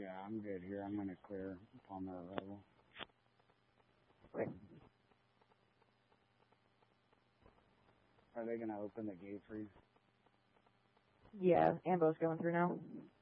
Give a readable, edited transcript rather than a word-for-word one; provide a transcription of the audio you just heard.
Yeah, I'm good here. I'm going to clear upon their arrival. Quick. Are they going to open the gate for you? Yeah, Ambo's going through now.